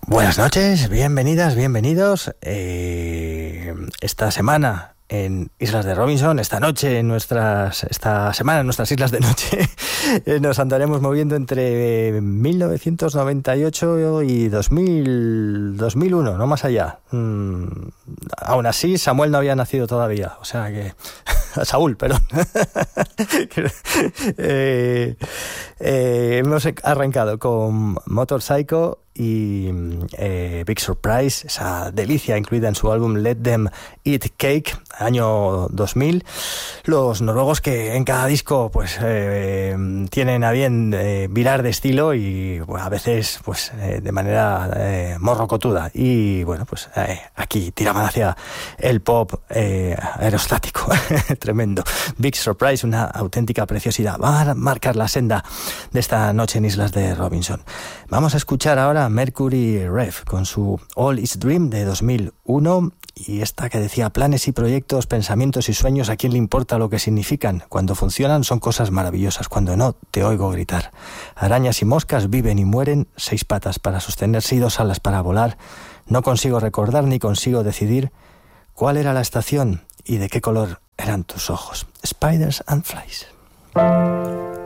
Buenas noches, bienvenidas, bienvenidos. Esta semana en Islas de Robinson, esta semana en nuestras islas de noche, nos andaremos moviendo entre 1998 y 2001, no más allá. Aún así, Samuel no había nacido todavía, o sea que... Saúl, perdón. Hemos arrancado con Motor Psycho y Big Surprise, esa delicia incluida en su álbum Let Them Eat Cake, año 2000. Los noruegos que en cada disco pues tienen a bien virar de estilo y a veces pues de manera morrocotuda. Y bueno, pues aquí tiraban hacia el pop aerostático. Tremendo. Big Surprise, una auténtica preciosidad. Va a marcar la senda de esta noche en Islas de Robinson. Vamos a escuchar ahora Mercury Rev con su All Is Dream de 2001 y esta que decía: planes y proyectos, pensamientos y sueños, ¿a quién le importa lo que significan? Cuando funcionan son cosas maravillosas, cuando no te oigo gritar. Arañas y moscas viven y mueren, 6 patas para sostenerse y 2 alas para volar. No consigo recordar ni consigo decidir cuál era la estación y de qué color eran tus ojos. Spiders and Flies.